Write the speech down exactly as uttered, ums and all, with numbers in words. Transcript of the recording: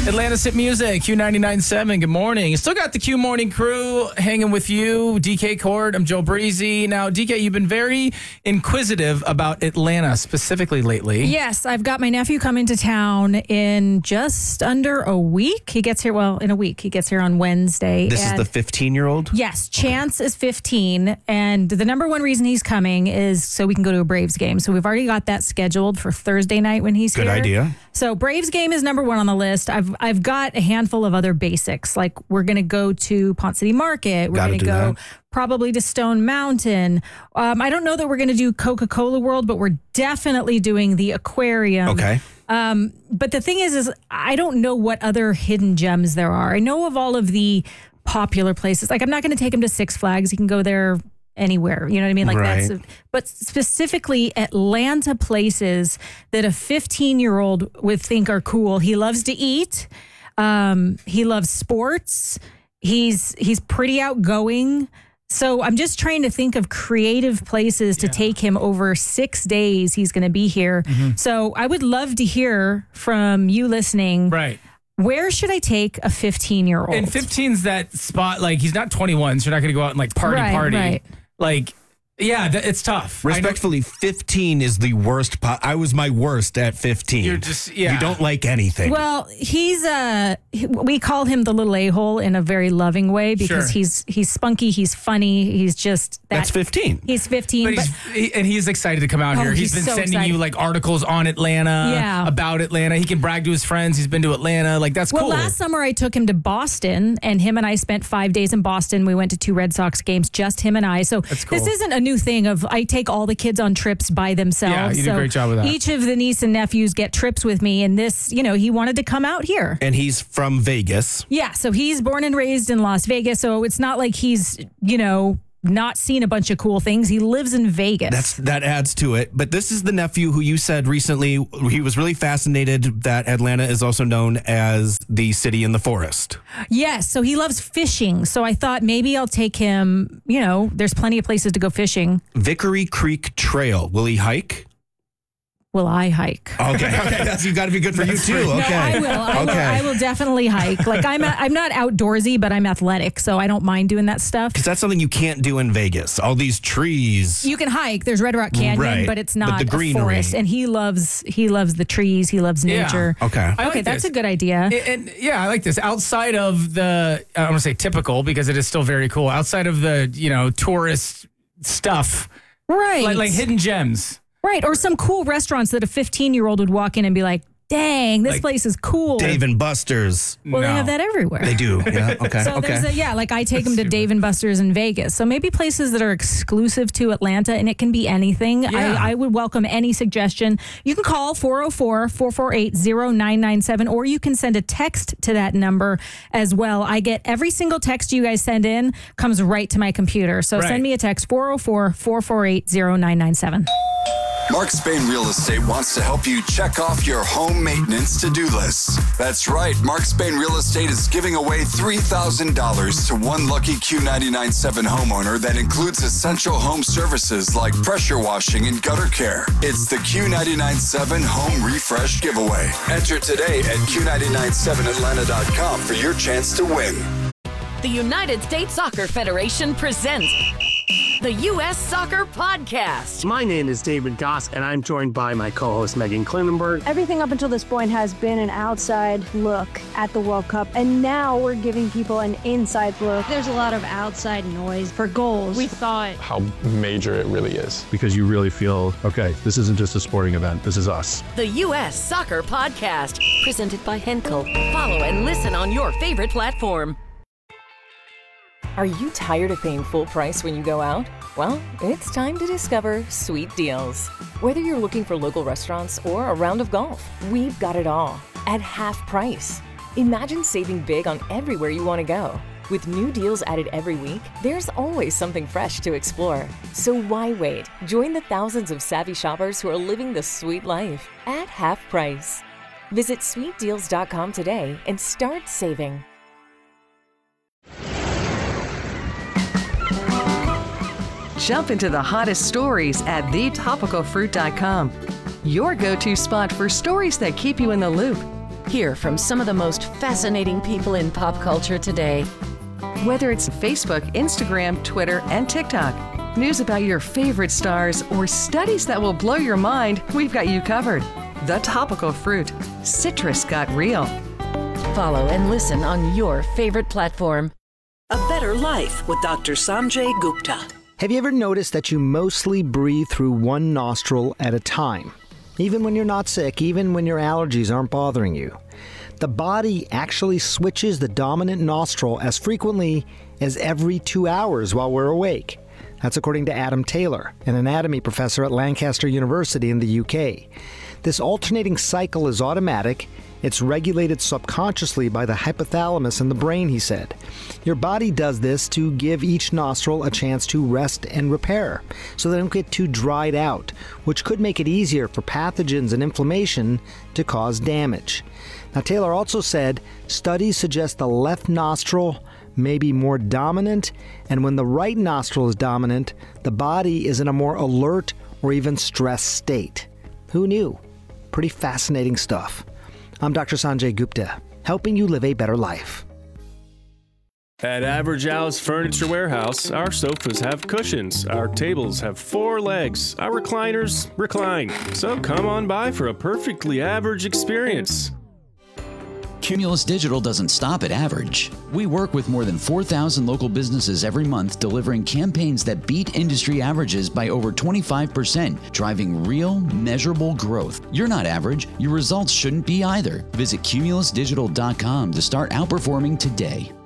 Atlanta's Hit Music, Q ninety-nine point seven. Good morning. You still got the Q Morning Crew hanging with you. D K Court, I'm Joe Breezy. Now, D K, you've been very inquisitive about Atlanta specifically lately. Yes, I've got my nephew coming to town in just under a week. He gets here, well, in a week. He gets here on Wednesday. This and is the fifteen-year-old? Yes, Chance is fifteen, and the number one reason he's coming is so we can go to a Braves game. So we've already got that scheduled for Thursday night when he's Good here. Good idea. So Braves game is number one on the list. I've I've got a handful of other basics, like we're going to go to Pont City Market. We're going to go that. probably to Stone Mountain. Um, I don't know that we're going to do Coca-Cola World, but we're definitely doing the aquarium. Okay. Um, but the thing is, is I don't know what other hidden gems there are. I know of all of the popular places. Like I'm not going to take him to Six Flags. He can go there anywhere. You know what I mean? Like right. that's, a, but specifically Atlanta places that a fifteen year old would think are cool. He loves to eat. Um, he loves sports. He's, he's pretty outgoing. So I'm just trying to think of creative places to yeah. take him over six days. He's going to be here. Mm-hmm. So I would love to hear from you listening. Right. Where should I take a fifteen-year-old? And fifteen's that spot, like, he's not twenty-one, so you're not going to go out and, like, party, right, party. Right. Like, yeah, th- it's tough. Respectfully, fifteen is the worst. Po- I was my worst at fifteen. You're just, yeah. You don't like anything. Well, he's, uh, we call him the little a-hole in a very loving way because sure. he's he's spunky, he's funny, he's just. That, That's fifteen. He's fifteen. But, but he's, he, and he's excited to come out oh, here. He's, he's been so sending excited. you, like, articles on Atlanta, yeah. about Atlanta. He can brag to his friends. He's been to Atlanta. Like, that's well, cool. Well, last summer I took him to Boston, and him and I spent five days in Boston. We went to two Red Sox games, just him and I. So that's cool. This isn't a new thing of I take all the kids on trips by themselves. Yeah, you did so a great job with that. Each of the niece and nephews get trips with me, and this, you know, he wanted to come out here. And he's from Vegas. Yeah, so he's born and raised in Las Vegas, so it's not like he's, you know, not seen a bunch of cool things. He lives in Vegas. That's that adds to it. But this is the nephew who you said recently he was really fascinated that Atlanta is also known as the city in the forest. Yes, so he loves fishing. So I thought maybe I'll take him, you know, there's plenty of places to go fishing. Vickery Creek Trail. Will he hike? Will I hike? Okay, okay, that's you got to be good for you too. Okay, no, I will. I, okay. will. I will definitely hike. Like I'm, a, I'm not outdoorsy, but I'm athletic, so I don't mind doing that stuff. Because that's something you can't do in Vegas. All these trees. You can hike. There's Red Rock Canyon, right. but it's not but the greenery. a forest. And he loves, he loves the trees. He loves nature. Yeah. Okay. I okay, like that's this. a good idea. And, and yeah, I like this. Outside of the, I don't want to say typical because it is still very cool. Outside of the, you know, tourist stuff, right? Like, like hidden gems. Right, or some cool restaurants that a fifteen-year-old would walk in and be like, dang, this like place is cool. Dave and Buster's. Well, no. they have that everywhere. They do. Yeah. Okay. So okay. there's a, yeah, like I take them to Dave and Buster's in Vegas. So maybe places that are exclusive to Atlanta, and it can be anything. Yeah. I, I would welcome any suggestion. You can call four oh four, four four eight, oh nine nine seven, or you can send a text to that number as well. I get every single text you guys send in comes right to my computer. So right. send me a text, four oh four, four four eight, oh nine nine seven. Mark Spain Real Estate wants to help you check off your home maintenance to-do list. That's right. Mark Spain Real Estate is giving away three thousand dollars to one lucky Q ninety-nine point seven homeowner that includes essential home services like pressure washing and gutter care. It's the Q ninety-nine point seven Home Refresh Giveaway. Enter today at Q nine nine seven atlanta dot com for your chance to win. The United States Soccer Federation presents the U S Soccer Podcast. My name is David Goss, and I'm joined by my co-host Megan Klinenberg. Everything up until this point has been an outside look at the World Cup, and now we're giving people an inside look. There's a lot of outside noise for goals. We thought how major it really is. Because you really feel, okay, this isn't just a sporting event, this is us. The U S Soccer Podcast, presented by Henkel. Follow and listen on your favorite platform. Are you tired of paying full price when you go out? Well, it's time to discover Sweet Deals. Whether you're looking for local restaurants or a round of golf, we've got it all at half price. Imagine saving big on everywhere you want to go. With new deals added every week, there's always something fresh to explore. So why wait? Join the thousands of savvy shoppers who are living the sweet life at half price. Visit sweet deals dot com today and start saving. Jump into the hottest stories at the topical fruit dot com. Your go-to spot for stories that keep you in the loop. Hear from some of the most fascinating people in pop culture today. Whether it's Facebook, Instagram, Twitter, and TikTok, news about your favorite stars, or studies that will blow your mind, we've got you covered. The Topical Fruit. Citrus got real. Follow and listen on your favorite platform. A Better Life with Doctor Sanjay Gupta. Have you ever noticed that you mostly breathe through one nostril at a time? Even when you're not sick, even when your allergies aren't bothering you. The body actually switches the dominant nostril as frequently as every two hours while we're awake. That's according to Adam Taylor, an anatomy professor at Lancaster University in the U K. This alternating cycle is automatic. It's regulated subconsciously by the hypothalamus in the brain, he said. Your body does this to give each nostril a chance to rest and repair, so they don't get too dried out, which could make it easier for pathogens and inflammation to cause damage. Now, Taylor also said studies suggest the left nostril may be more dominant, and when the right nostril is dominant, the body is in a more alert or even stressed state. Who knew? Pretty fascinating stuff. I'm Doctor Sanjay Gupta, helping you live a better life. At Average Al's Furniture Warehouse, our sofas have cushions, our tables have four legs, our recliners recline. So come on by for a perfectly average experience. Cumulus Digital doesn't stop at average. We work with more than four thousand local businesses every month, delivering campaigns that beat industry averages by over twenty-five percent, driving real, measurable growth. You're not average. Your results shouldn't be either. Visit cumulus digital dot com to start outperforming today.